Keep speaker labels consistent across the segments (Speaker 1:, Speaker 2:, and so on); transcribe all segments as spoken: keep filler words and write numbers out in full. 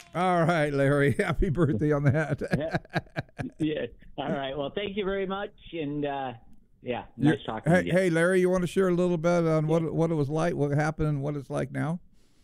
Speaker 1: All right, Larry. Happy birthday on that.
Speaker 2: Yeah. All right. Well, thank you very much, and uh, yeah, nice talking
Speaker 1: hey,
Speaker 2: to you.
Speaker 1: hey, Larry, you want to share a little bit on what what it was like, what happened, and what it's like now?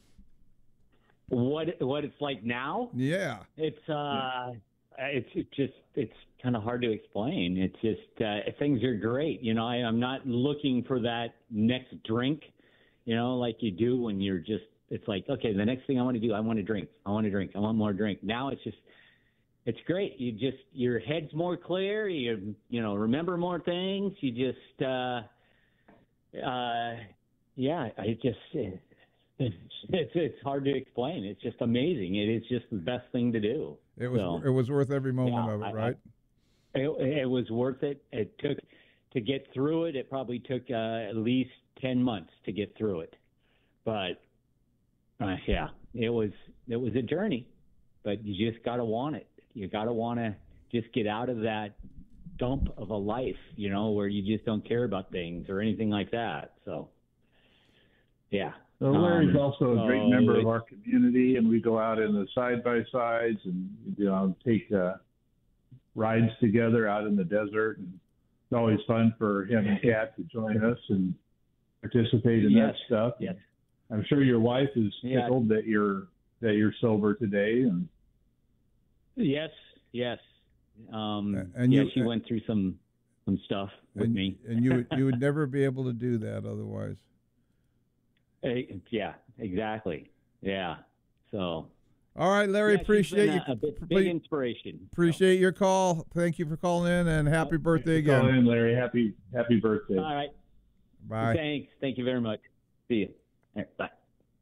Speaker 2: What what it's like now?
Speaker 1: Yeah.
Speaker 2: It's uh, it's it's just it's kind of hard to explain. It's just uh, things are great. You know, I, I'm not looking for that next drink. You know, like you do when you're just. It's like, okay, the next thing I want to do, I want to drink. I want to drink. I want more drink. Now it's just, it's great. You just, your head's more clear. You, you know, remember more things. You just, uh, uh, yeah, I just, it's, it's, it's hard to explain. It's just amazing. It is just the best thing to do.
Speaker 1: It was,
Speaker 2: so,
Speaker 1: it was worth every moment
Speaker 2: yeah,
Speaker 1: of it,
Speaker 2: I,
Speaker 1: right?
Speaker 2: I, it, it was worth it. It took, to get through it, it probably took uh, at least ten months to get through it. But, Uh, yeah, it was it was a journey, but you just got to want it. You got to want to just get out of that dump of a life, you know, where you just don't care about things or anything like that. So, yeah.
Speaker 3: So Larry's
Speaker 2: um,
Speaker 3: also a great
Speaker 2: so
Speaker 3: member of our community, and we go out in the side-by-sides and, you know, take uh, rides together out in the desert. And it's always fun for him and Kat to join us and participate in
Speaker 2: yes,
Speaker 3: that stuff.
Speaker 2: Yes.
Speaker 3: I'm sure your wife is
Speaker 2: Yeah.
Speaker 3: tickled that you're that you're sober today. And
Speaker 2: Yes, yes. Um,
Speaker 1: And
Speaker 2: yeah,
Speaker 1: you-
Speaker 2: she went through some some stuff with
Speaker 1: and,
Speaker 2: me.
Speaker 1: and you would, you would never be able to do that otherwise.
Speaker 2: Eh, yeah, exactly. Yeah. So.
Speaker 1: All right, Larry,
Speaker 2: yeah, she's
Speaker 1: appreciate
Speaker 2: been
Speaker 1: you.
Speaker 2: a, a big, big
Speaker 1: Please-
Speaker 2: inspiration.
Speaker 1: Appreciate your call. Thank you for calling in, and happy birthday
Speaker 3: Thanks for calling
Speaker 1: again.
Speaker 3: in, Larry. Happy happy birthday.
Speaker 2: All right.
Speaker 1: Bye.
Speaker 2: Thanks. Thank you very much. See you. All right, bye.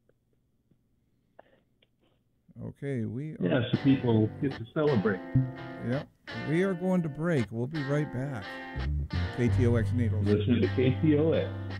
Speaker 1: Okay, we are,
Speaker 3: Yeah, so people get to celebrate.
Speaker 1: yep, we are going to break. We'll be right back. K T O X Needles.
Speaker 3: Listen to K T O X.